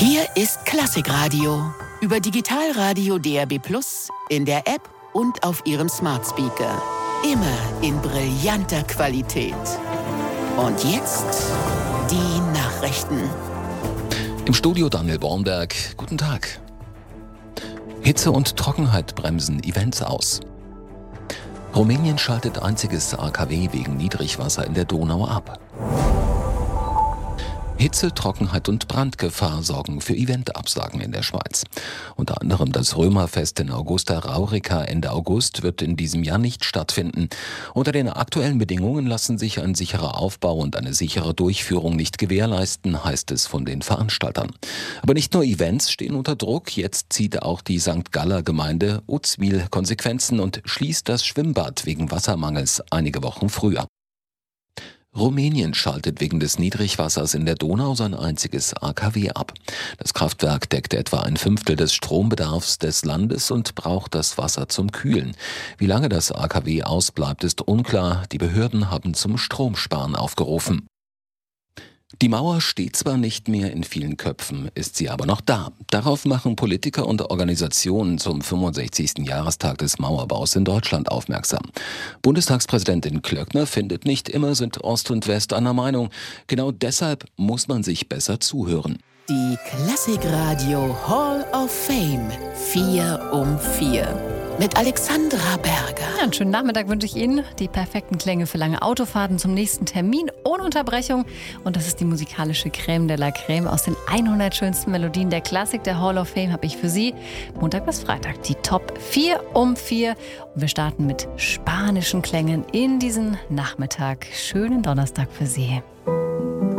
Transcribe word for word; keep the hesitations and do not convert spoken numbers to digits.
Hier ist Klassikradio. Über Digitalradio D A B plus, in der App und auf Ihrem Smart Speaker. Immer in brillanter Qualität. Und jetzt die Nachrichten. Im Studio Daniel Bornberg. Guten Tag. Hitze und Trockenheit bremsen Events aus. Rumänien schaltet einziges A K W wegen Niedrigwasser in der Donau ab. Hitze, Trockenheit und Brandgefahr sorgen für Eventabsagen in der Schweiz. Unter anderem das Römerfest in Augusta Raurica Ende August wird in diesem Jahr nicht stattfinden. Unter den aktuellen Bedingungen lassen sich ein sicherer Aufbau und eine sichere Durchführung nicht gewährleisten, heißt es von den Veranstaltern. Aber nicht nur Events stehen unter Druck, jetzt zieht auch die Sankt Galler Gemeinde Uzwil Konsequenzen und schließt das Schwimmbad wegen Wassermangels einige Wochen früher. Rumänien schaltet wegen des Niedrigwassers in der Donau sein einziges A K W ab. Das Kraftwerk deckt etwa ein Fünftel des Strombedarfs des Landes und braucht das Wasser zum Kühlen. Wie lange das A K W ausbleibt, ist unklar. Die Behörden haben zum Stromsparen aufgerufen. Die Mauer steht zwar nicht mehr in vielen Köpfen, ist sie aber noch da. Darauf machen Politiker und Organisationen zum fünfundsechzigsten Jahrestag des Mauerbaus in Deutschland aufmerksam. Bundestagspräsidentin Klöckner findet, nicht immer sind Ost und West einer Meinung. Genau deshalb muss man sich besser zuhören. Die Klassikradio Hall of Fame vier um vier mit Alexandra Berger. Ja, einen schönen Nachmittag wünsche ich Ihnen. Die perfekten Klänge für lange Autofahrten zum nächsten Termin ohne Unterbrechung. Und das ist die musikalische Crème de la Crème aus den hundert schönsten Melodien der Klassik. Der Hall of Fame habe ich für Sie Montag bis Freitag die Top vier um vier. Und wir starten mit spanischen Klängen in diesen Nachmittag. Schönen Donnerstag für Sie.